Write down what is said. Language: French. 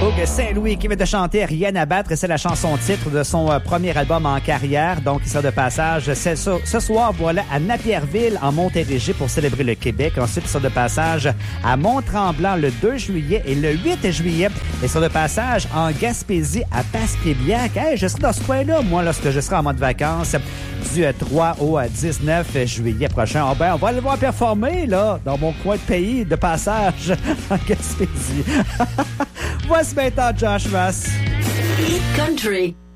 Sherbrooke, Saint-Louis, qui vient de chanter Rien à battre. C'est la chanson-titre de son premier album en carrière. Donc, il sera de passage ce soir, voilà, à Napierville, en Montérégie, pour célébrer le Québec. Ensuite, il sera de passage à Mont-Tremblant le 2 juillet et le 8 juillet. Il sera de passage en Gaspésie, à Passepébiac. Hey, je serai dans ce coin-là, moi, lorsque je serai en mode vacances, du 3 au 19 juillet prochain. Oh ben, on va aller le voir performer, là, dans mon coin de pays, de passage en Gaspésie. Voici maintenant Josh Ross. Hit Country.